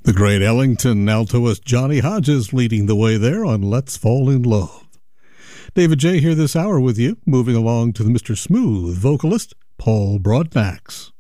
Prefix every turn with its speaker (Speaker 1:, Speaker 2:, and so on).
Speaker 1: The great Ellington altoist Johnny Hodges leading the way there on Let's Fall in Love. David J. here this hour with you, moving along to the Mr. Smooth vocalist, Paul Broadnax.